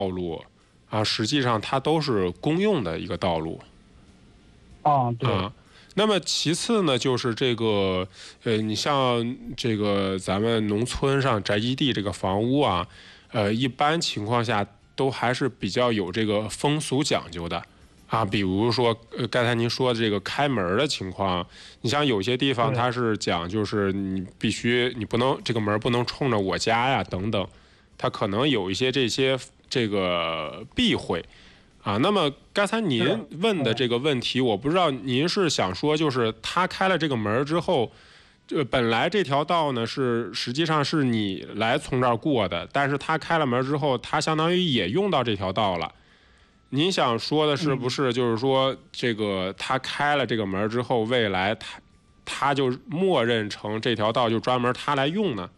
路啊，实际上它都是公用的一个道路。 对。 那么其次呢，就是这个你像这个咱们农村上宅基地这个房屋啊，一般情况下都还是比较有这个风俗讲究的啊。比如说刚才您说的这个开门的情况，你像有些地方它是讲就是你不能这个门不能冲着我家呀等等，它可能有一些这个避讳。那么刚才您问的这个问题，我不知道您是想说，就是他开了这个门之后，本来这条道呢实际上是你来从这儿过的，但是他开了门之后，他相当于也用到这条道了。您想说的是不是就是说，这个他开了这个门之后，未来他就默认成这条道就专门他来用呢？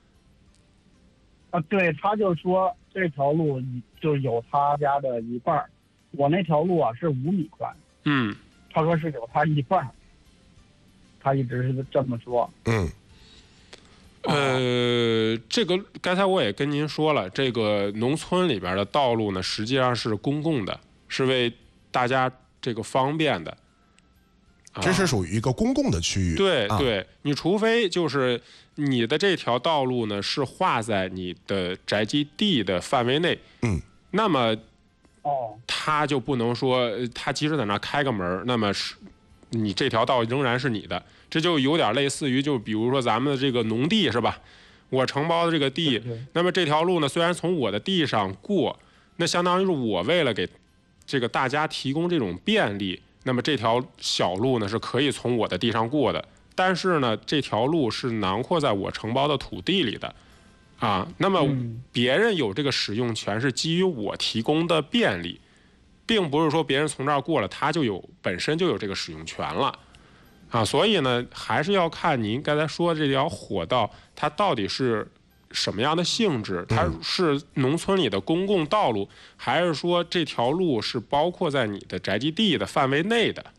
对，他就说这条路就有他家的一半，我那条路是5米宽。他说是有他一半，他一直是这么说。 这个刚才我也跟您说了，这个农村里边的道路呢，实际上是公共的，是为大家这个方便的。 这是属于一个公共的区域。 对对，你除非就是你的这条道路呢是划在你的宅基地的范围内，那么他就不能说他即使在那开个门，那么你这条道仍然是你的。这就有点类似于，就比如说咱们的这个农地是吧？我承包的这个地，那么这条路呢虽然从我的地上过，那相当于是我为了给这个大家提供这种便利，那么这条小路呢是可以从我的地上过的，但是呢这条路是囊括在我承包的土地里的那么别人有这个使用权是基于我提供的便利，并不是说别人从这儿过了他本身就有这个使用权了所以呢还是要看您刚才说的这条火道它到底是什么样的性质，它是农村里的公共道路，还是说这条路是包括在你的宅基地的范围内的？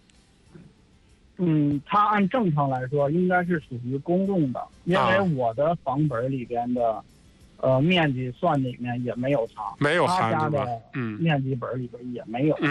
它按正常来说应该是属于公共的，因为我的房本里边的面积算里面也没有他， 没有他家的面积本里边也没有。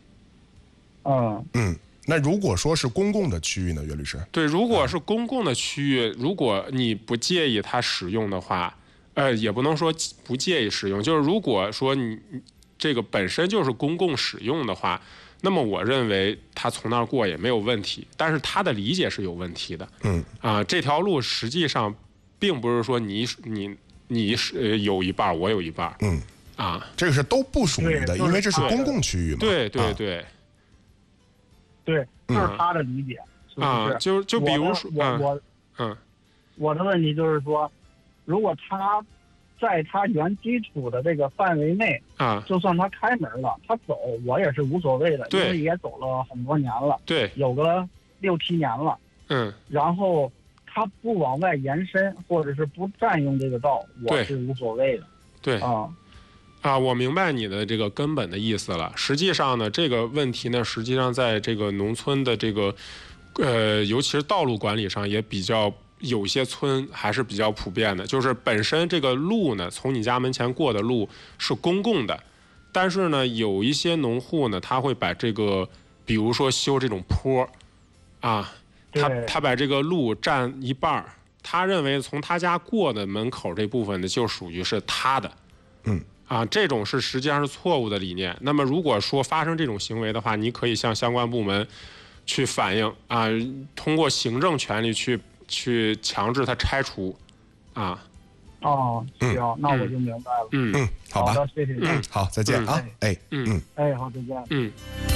那如果说是公共的区域呢，岳律师？ 对，如果是公共的区域，如果你不介意它使用的话，也不能说不介意使用，就是如果说你这个本身就是公共使用的话，那么我认为他从那儿过也没有问题，但是他的理解是有问题的。这条路实际上并不是说你有一半，我有一半。 这个是都不属于的，因为这是公共区域嘛。 对对对。 对，这是他的理解，是不是？ 就比如说， 我的问题就是说，如果他在他原基础的这个范围内就算他开门了，他走我也是无所谓的，因为也走了很多年了，有个6、7年了，然后他不往外延伸，或者是不占用这个道，我是无所谓的。 对我明白你的这个根本的意思了。实际上呢，这个问题呢，实际上在这个农村的这个尤其是道路管理上也比较，有些村还是比较普遍的，就是本身这个路呢，从你家门前过的路是公共的，但是呢，有一些农户呢，他会把这个，比如说修这种坡他把这个路占一半，他认为从他家过的门口这部分呢，就属于是他的。这种是实际上是错误的理念。那么如果说发生这种行为的话，你可以向相关部门去反映通过行政权力去强制他拆除行， 那我就明白了。 好吧， 好的，谢谢。 好，再见啊。 好，再见。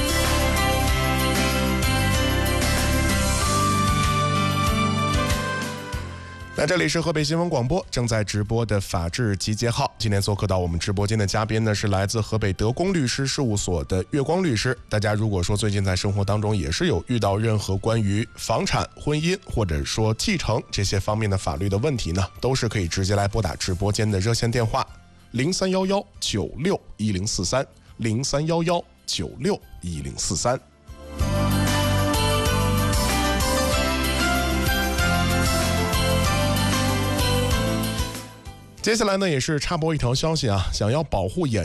那这里是河北新闻广播正在直播的法治集结号，今天做客到我们直播间的嘉宾呢是来自河北德公律师事务所的月光律师。大家如果说最近在生活当中也是有遇到任何关于房产、婚姻或者说继承这些方面的法律的问题呢，都是可以直接来拨打直播间的热线电话03119610430311961043。 接下来呢，也是插播一条消息啊，想要保护眼